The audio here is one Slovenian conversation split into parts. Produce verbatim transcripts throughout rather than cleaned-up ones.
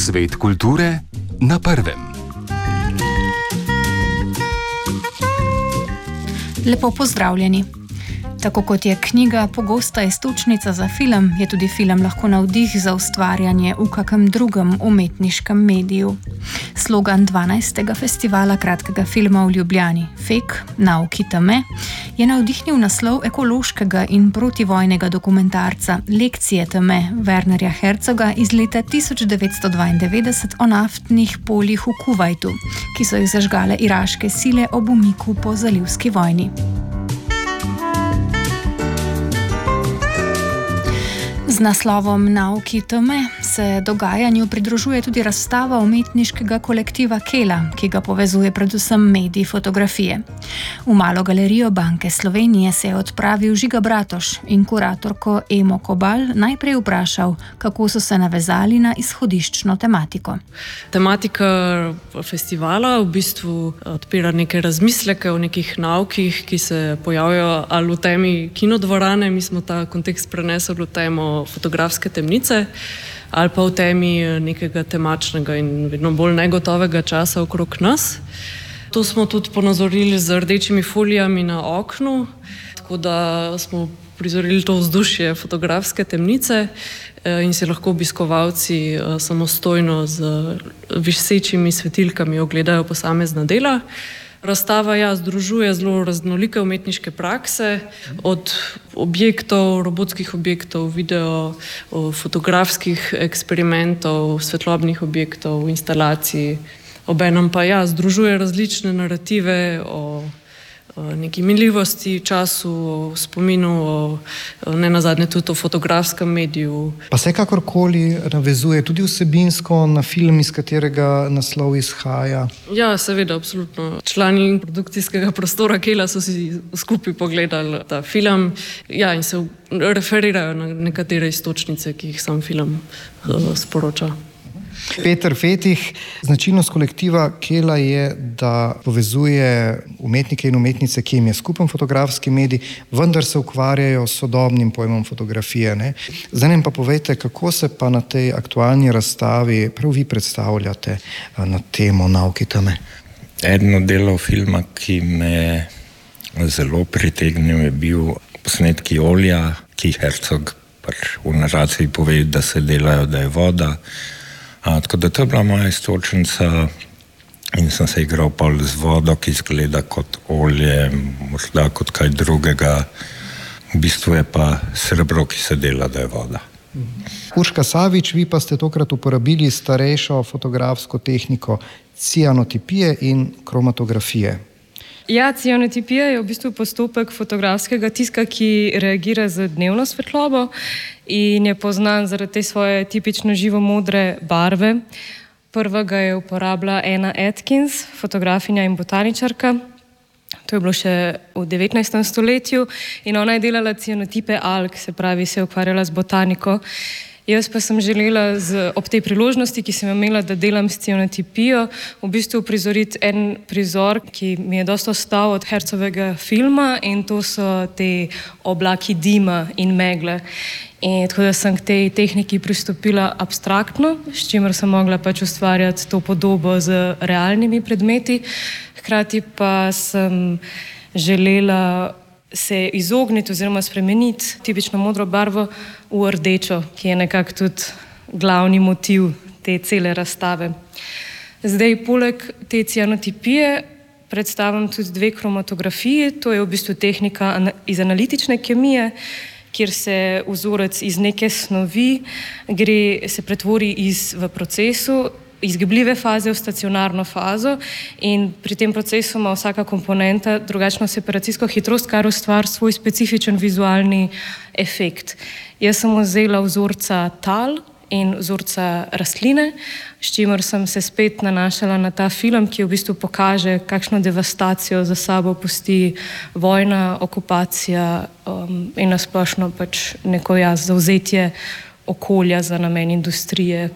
Svet kulture na prvem. Lepo pozdravljeni. Tako kot je knjiga pogosta iztočnica za film, je tudi film lahko navdih za ustvarjanje v kakem drugem umetniškem mediju. Slogan dvanajstega festivala kratkega filma v Ljubljani, Fek, nauki teme, je navdihnil naslov ekološkega in protivojnega dokumentarca Lekcije teme Wernerja Herzoga iz leta tisoč devetsto dvaindevetdeset o naftnih poljih v Kuvajtu, ki so jih zažgale iraške sile ob umiku po zalivski vojni. Z naslovom Nauki teme se dogajanju pridružuje tudi razstava umetniškega kolektiva Kela, ki ga povezuje predvsem medij fotografije. V malo galerijo Banke Slovenije se je odpravil Žiga Bratoš in kuratorko Emo Kobal najprej vprašal, kako so se navezali na izhodiščno tematiko. Tematika festivala v bistvu odpira neke razmisleke o nekih naukih, ki se pojavljajo ali v temi kinodvorane, mi smo ta kontekst prenesli v temo fotografske temnice, ali pa v temi nekega temačnega in vedno bolj negotovega časa okrog nas. To smo tudi ponazorili z rdečimi folijami na oknu, tako da smo prizorili to vzdušje fotografske temnice in si lahko obiskovalci samostojno z visečimi svetilkami ogledajo posamezna dela. Razstava ja združuje zelo raznolike umetniške prakse, od objektov, robotskih objektov, video, fotografskih eksperimentov, svetlobnih objektov, instalacij. Obenem pa ja združuje različne narative o neki minljivosti, času, o spominu, o nenazadnje tudi o fotografskem mediju. Pa se kakorkoli navezuje tudi vsebinsko na film, iz katerega naslov izhaja? Ja, seveda, absolutno. Člani produkcijskega prostora Kela so si skupaj pogledali ta film, ja, in se referirajo na nekatere iztočnice, ki jih sam film uh, sporoča. Peter Fetih, značilnost kolektiva Kela je, da povezuje umetnike in umetnice, ki jim je skupen fotografski medij, vendar se ukvarjajo s sodobnim pojmom fotografije. Ne? Zdaj nam pa povejte, kako se pa na tej aktualni razstavi prav vi predstavljate na temo Nauki teme? Eden od delov filma, ki me zelo pritegnil, je bil posnetki olja, ki Herzog pač v naraciji pove, da se delajo, da je voda. A, tako da to je bila moja istočnica in sem se igral pol z vodo, ki izgleda kot olje, morda kot kaj drugega. V bistvu je pa srebro, ki se dela, da je voda. Urška Savič, vi pa ste tokrat uporabili starejšo fotografsko tehniko cianotipije in kromatografije. Ja, cianotipija je v bistvu postopek fotografskega tiska, ki reagira z dnevno svetlobo in je poznan zaradi te svoje tipično živo-modre barve. Prvega je uporabila Anna Atkins, fotografinja in botaničarka. To je bilo še v devetnajstem stoletju in ona je delala cianotipe alg, se pravi, se je ukvarjala z botaniko. Jaz pa sem želela z, ob tej priložnosti, ki sem imela, da delam s cianotipijo, v bistvu prizoriti en prizor, ki mi je dosta ostal od Herzovega filma, in to so te oblaki dima in megle. In tako da sem k tej tehniki pristopila abstraktno, s čimer sem mogla pač ustvarjati to podobo z realnimi predmeti. Hkrati pa sem želela se izogniti oziroma spremeniti tipično modro barvo v rdečo, ki je nekako tudi glavni motiv te cele razstave. Zdaj, poleg te cianotipije predstavim tudi dve kromatografiji. To je v bistvu tehnika iz analitične kemije, kjer se vzorec iz neke snovi gre, se pretvori iz, v procesu iz gibljive faze v stacionarno fazo in pri tem procesu ima vsaka komponenta drugačno separacijsko hitrost, kar ustvari svoj specifičen vizualni efekt. Jaz sem vzela vzorca tal in vzorca rastline, s čimer sem se spet nanašala na ta film, ki v bistvu pokaže, kakšno devastacijo za sabo pusti vojna, okupacija um, in nasplošno pač neko jaz zavzetje okolja za namen industrije.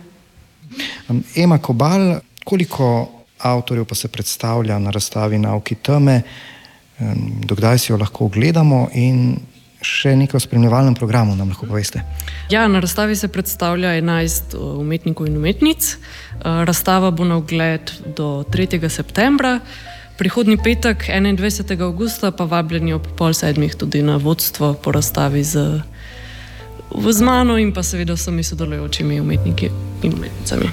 Ema Kobal, koliko avtorjev pa se predstavlja na razstavi Nauki teme, dokdaj si jo lahko ogledamo in še nekaj o spremljevalnem programu, nam lahko poveste? Ja, na razstavi se predstavlja enajst umetnikov in umetnic. Razstava bo na ogled do tretjega septembra. Prihodnji petek, enaindvajsetega avgusta, pa vabljeni ob pol sedmih tudi na vodstvo po razstavi z, z mano in pa seveda vsemi sodelujočimi umetniki in umetnicami.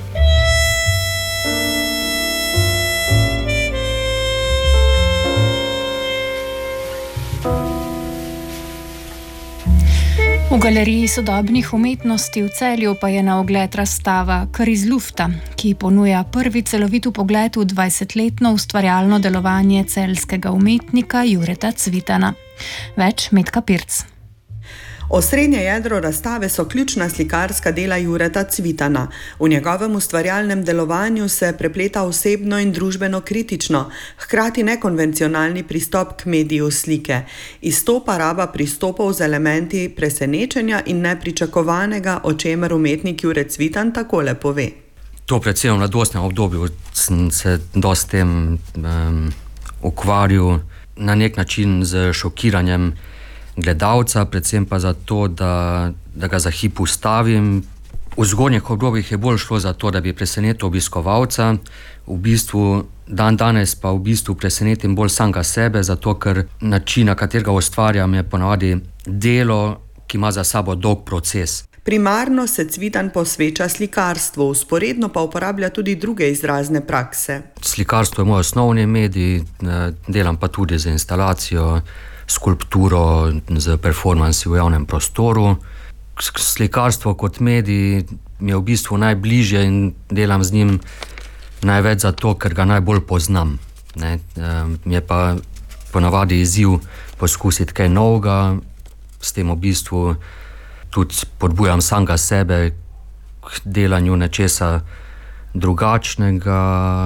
V Galeriji sodobnih umetnosti v Celju pa je na ogled razstava Kar iz lufta, ki ponuja prvi celovit pogled v dvajsetletno ustvarjalno delovanje celjskega umetnika Jureta Cvitana. Več Metka Pirc. Osrednje jedro razstave so ključna slikarska dela Jureta Cvitana. V njegovem ustvarjalnem delovanju se prepleta osebno in družbeno kritično, hkrati nekonvencionalni pristop k mediju slike. Izstopa raba pristopov z elementi presenečenja in nepričakovanega, o čemer umetnik Jure Cvitan takole pove. To predvsem v mladostnem obdobju sem se dosti tem um, ukvarjal na nek način z šokiranjem gledalca, predvsem pa zato, da, da ga za hip ustavim. V zgodnjih obdobjih je bolj šlo za to, da bi presenetil obiskovalca, v bistvu dan danes pa v bistvu presenetim bolj samega sebe, zato ker način, na katerega ustvarjam, je ponavadi delo, ki ima za sabo dolg proces. Primarno se Cvitan posveča slikarstvu, vzporedno pa uporablja tudi druge izrazne prakse. Slikarstvo je moj osnovni medij, delam pa tudi za instalacijo, skulpturo, z performansi v javnem prostoru. Slikarstvo kot medij mi je v bistvu najbližje in delam z njim največ zato, ker ga najbolj poznam. Ne? Mi je pa ponavadi izziv poskusiti kaj novega, s tem v bistvu tudi podbujam samega sebe k delanju nečesa drugačnega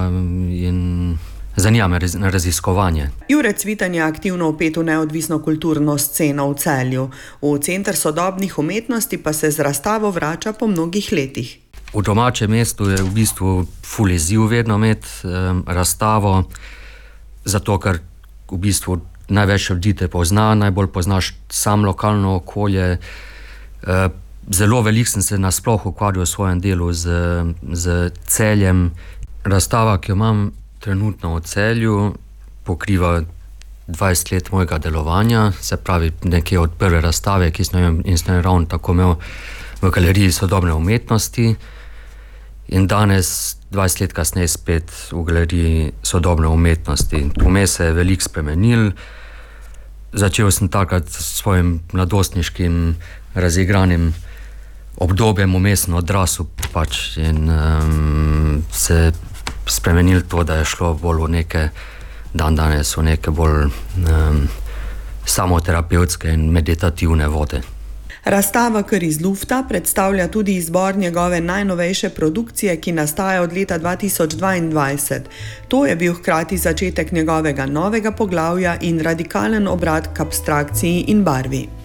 in zanima me na raziskovanje. Jure Cvitan je aktivno vpet v neodvisno kulturno sceno v Celju. V Center sodobnih umetnosti pa se z razstavo vrača po mnogih letih. V domačem mestu je v bistvu ful izziv vedno imeti um, razstavo, zato ker v bistvu največ ljudi te pozna, najbolj poznaš sam lokalno okolje. Uh, zelo veliko sem se nasploh ukvarjal v svojem delu z, z Celjem. Razstava, ki jo imam trenutno v Celju, pokriva dvajset let mojega delovanja, se pravi nekje od prve razstave, ki sem jo ravno tako imel v Galeriji sodobne umetnosti, in danes, dvajset let kasneje, spet v Galeriji sodobne umetnosti. Vmes se je veliko spremenil. Začel sem takrat s svojim mladostniškim razigranim obdobjem, vmes sem odrasel pač in um, se spremenil to, da je šlo bolj v neke, dan danes v neke bolj um, samoterapevtske in meditativne vode. Razstava Kar iz lufta predstavlja tudi izbor njegove najnovejše produkcije, ki nastaja od leta dva tisoč dvaindvajset. To je bil hkrati začetek njegovega novega poglavja in radikalen obrat k abstrakciji in barvi.